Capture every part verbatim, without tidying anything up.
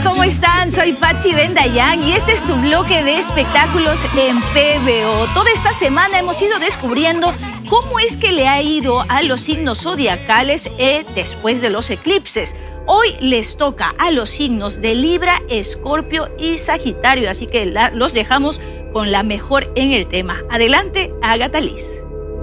¿cómo están? Soy Patsy Bendayán y este es tu bloque de espectáculos en P B O. Toda esta semana hemos ido descubriendo cómo es que le ha ido a los signos zodiacales eh, después de los eclipses. Hoy les toca a los signos de Libra, Escorpio y Sagitario, así que la, los dejamos con la mejor en el tema. Adelante, Agatha Liz.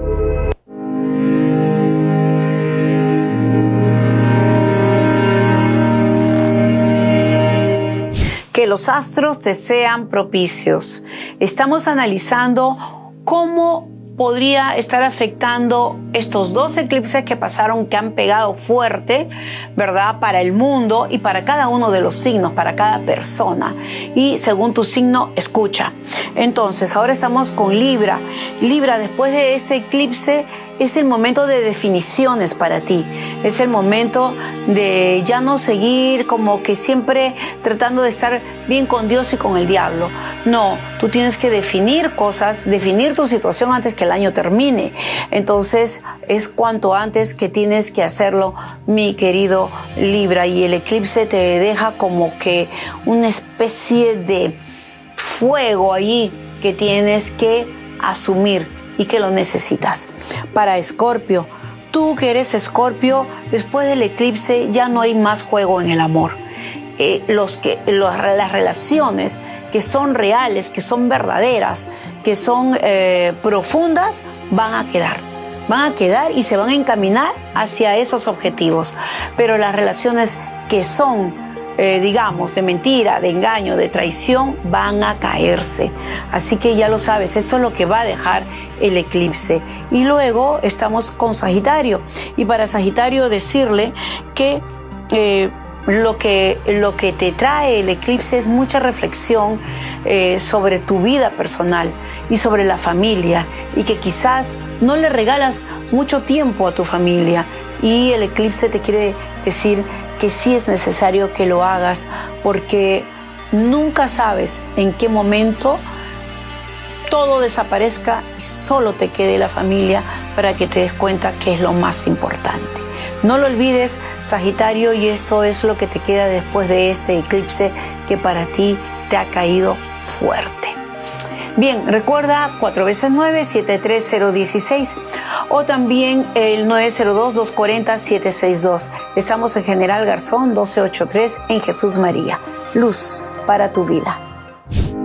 Que los astros te sean propicios. Estamos analizando cómo podría estar afectando estos dos eclipses que pasaron, que han pegado fuerte, ¿verdad? Para el mundo y para cada uno de los signos, para cada persona. Y según tu signo, escucha. Entonces, ahora estamos con Libra. Libra, después de este eclipse, es el momento de definiciones para ti. Es el momento de ya no seguir como que siempre tratando de estar bien con Dios y con el diablo. No, tú tienes que definir cosas, definir tu situación antes que el año termine. Entonces, es cuanto antes que tienes que hacerlo, mi querido Libra. Y el eclipse te deja como que una especie de fuego allí que tienes que asumir y que lo necesitas. Para Escorpio, tú que eres Escorpio, después del eclipse ya no hay más juego en el amor. Eh, los que, los, las relaciones que son reales, que son verdaderas, que son eh, profundas, van a quedar. Van a quedar y se van a encaminar hacia esos objetivos. Pero las relaciones que son Eh, digamos, de mentira, de engaño, de traición, van a caerse. Así que ya lo sabes, esto es lo que va a dejar el eclipse. Y luego estamos con Sagitario. Y para Sagitario decirle que eh, lo que, lo que te trae el eclipse es mucha reflexión eh, sobre tu vida personal y sobre la familia. Y que quizás no le regalas mucho tiempo a tu familia. Y el eclipse te quiere decir que sí es necesario que lo hagas, porque nunca sabes en qué momento todo desaparezca y solo te quede la familia para que te des cuenta que es lo más importante. No lo olvides, Sagitario, y esto es lo que te queda después de este eclipse que para ti te ha caído fuerte. Bien, recuerda cuatro veces nueve, siete tres cero uno seis o también el nueve cero dos, dos cuatro cero, siete seis dos. Estamos en General Garzón doce ochenta y tres en Jesús María. Luz para tu vida.